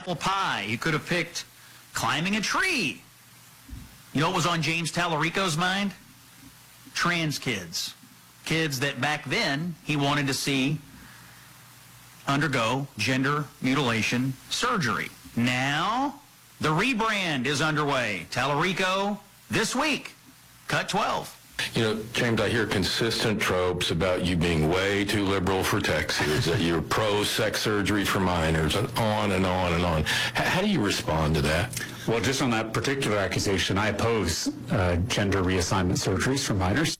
pie. You could have picked climbing a tree. You know what was on James Tallarico's mind? Trans kids. Kids that back then he wanted to see undergo gender mutilation surgery. Now, the rebrand is underway. Tallarico this week, cut 12. You know, James, I hear consistent tropes about you being way too liberal for Texas, that you're pro-sex surgery for minors, and on and on and on. How do you respond to that? Well, just on that particular accusation, I oppose gender reassignment surgeries for minors.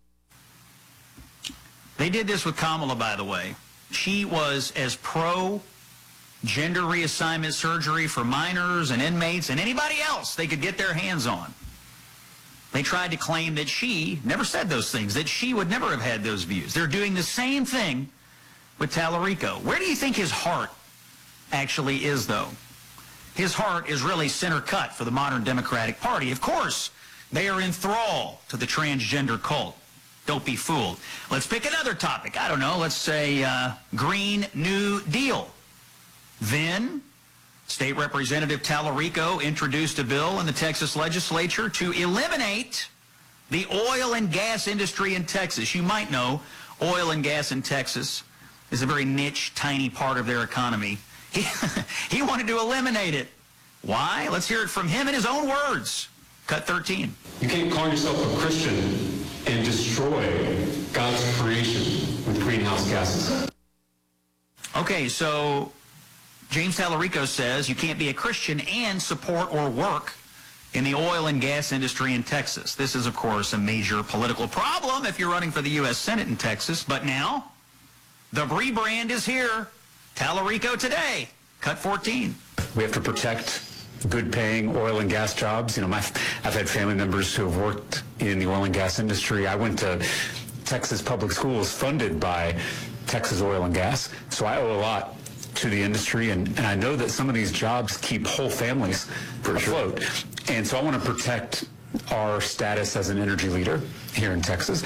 They did this with Kamala, by the way. She was as pro-gender reassignment surgery for minors and inmates and anybody else they could get their hands on. They tried to claim that she never said those things, that she would never have had those views. They're doing the same thing with Tallarico. Where do you think his heart actually is, though? His heart is really center cut for the modern Democratic Party. Of course, they are in thrall to the transgender cult. Don't be fooled. Let's pick another topic. I don't know. Let's say Green New Deal. Then State Representative Tallarico introduced a bill in the Texas legislature to eliminate the oil and gas industry in Texas. You might know oil and gas in Texas is a very niche, tiny part of their economy. He wanted to eliminate it. Why? Let's hear it from him in his own words. Cut 13. You can't call yourself a Christian and destroy God's creation with greenhouse gases. Okay, so James Tallarico says you can't be a Christian and support or work in the oil and gas industry in Texas. This is, of course, a major political problem if you're running for the U.S. Senate in Texas. But now, the rebrand is here. Tallarico today. Cut 14. We have to protect good-paying oil and gas jobs. You know, I've had family members who have worked in the oil and gas industry. I went to Texas public schools funded by Texas Oil and Gas, so I owe a lot to the industry, and I know that some of these jobs keep whole families afloat. And so I want to protect our status as an energy leader here in Texas.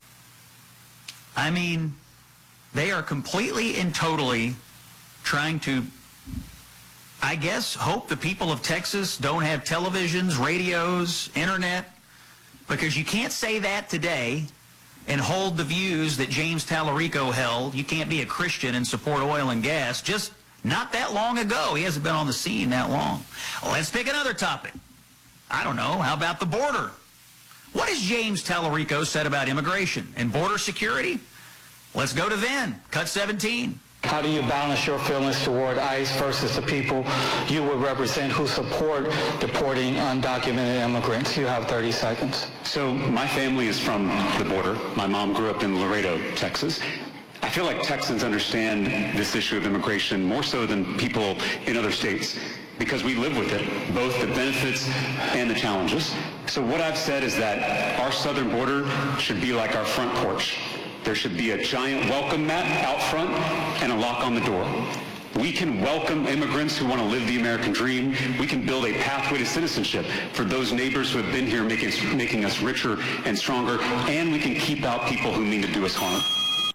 I mean, they are completely and totally trying to, I guess, hope the people of Texas don't have televisions, radios, internet, because you can't say that today and hold the views that James Tallarico held. You can't be a Christian and support oil and gas. Just not that long ago. He hasn't been on the scene that long. Let's pick another topic. I don't know. How about the border? What has James Tallarico said about immigration and border security? Let's go to then. Cut 17. How do you balance your feelings toward ICE versus the people you would represent who support deporting undocumented immigrants? You have 30 seconds. So my family is from the border. My mom grew up in Laredo, Texas. I feel like Texans understand this issue of immigration more so than people in other states because we live with it, both the benefits and the challenges. So what I've said is that our southern border should be like our front porch. There should be a giant welcome mat out front and a lock on the door. We can welcome immigrants who want to live the American dream. We can build a pathway to citizenship for those neighbors who have been here making us richer and stronger, and we can keep out people who mean to do us harm.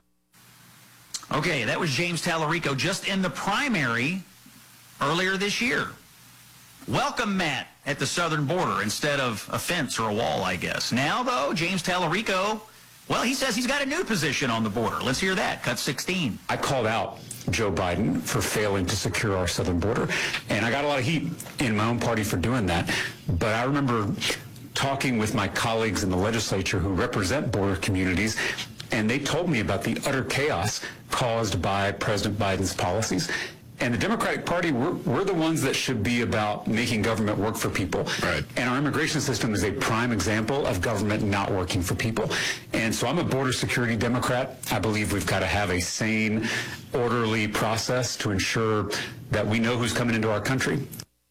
Okay, that was James Tallarico just in the primary earlier this year. Welcome mat at the southern border instead of a fence or a wall, I guess. Now, though, James Tallarico, well, he says he's got a new position on the border. Let's hear that. Cut 16. I called out Joe Biden for failing to secure our southern border, and I got a lot of heat in my own party for doing that. But I remember talking with my colleagues in the legislature who represent border communities, and they told me about the utter chaos caused by President Biden's policies. And the Democratic Party, we're the ones that should be about making government work for people. Right. And our immigration system is a prime example of government not working for people. And so I'm a border security Democrat. I believe we've got to have a sane, orderly process to ensure that we know who's coming into our country.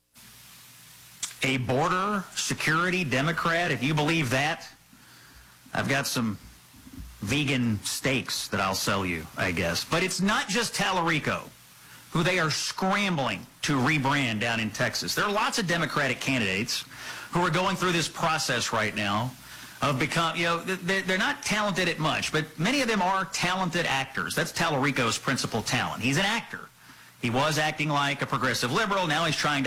A border security Democrat, if you believe that, I've got some vegan steaks that I'll sell you, I guess. But it's not just Tallarico who they are scrambling to rebrand down in Texas. There are lots of Democratic candidates who are going through this process right now of they're not talented at much, but many of them are talented actors. That's Tallarico's principal talent. He's an actor. He was acting like a progressive liberal. Now he's trying to